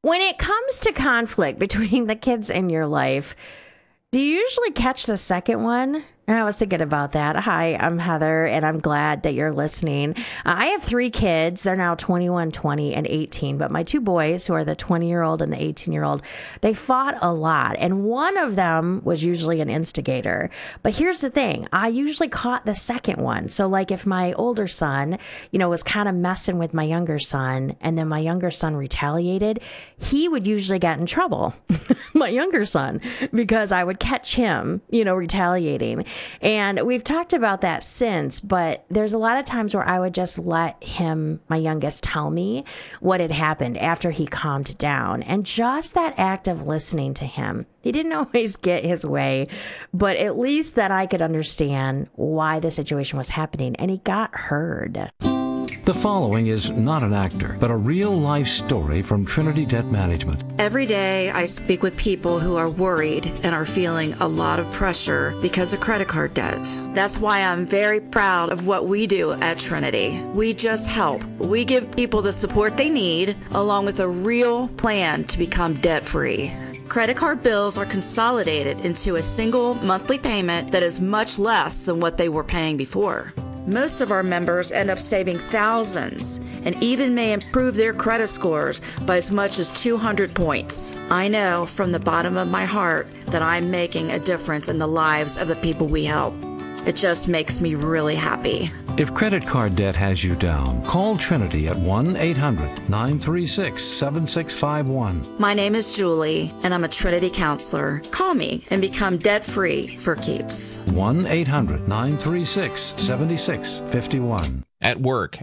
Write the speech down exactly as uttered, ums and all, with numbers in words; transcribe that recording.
When it comes to conflict between the kids in your life, do you usually catch the second one? And I was thinking about that. Hi, I'm Heather, and I'm glad that you're listening. Uh, I have three kids. They're now twenty-one, twenty, and eighteen. But my two boys, who are the twenty-year-old and the eighteen-year-old, they fought a lot. And one of them was usually an instigator. But here's the thing. I usually caught the second one. So, like, if my older son, you know, was kind of messing with my younger son, and then my younger son retaliated, he would usually get in trouble, my younger son, because I would catch him, you know, retaliating. And we've talked about that since, but there's a lot of times where I would just let him, my youngest, tell me what had happened after he calmed down. And just that act of listening to him, he didn't always get his way, but at least that I could understand why the situation was happening, and he got heard. The following is not an actor, but a real-life story from Trinity Debt Management. Every day I speak with people who are worried and are feeling a lot of pressure because of credit card debt. That's why I'm very proud of what we do at Trinity. We just help. We give people the support they need, along with a real plan to become debt-free. Credit card bills are consolidated into a single monthly payment that is much less than what they were paying before. Most of our members end up saving thousands and even may improve their credit scores by as much as two hundred points. I know from the bottom of my heart that I'm making a difference in the lives of the people we help. It just makes me really happy. If credit card debt has you down, call Trinity at one eight hundred nine three six seven six five one. My name is Julie, and I'm a Trinity counselor. Call me and become debt-free for keeps. one eight hundred nine three six seven six five one. At work,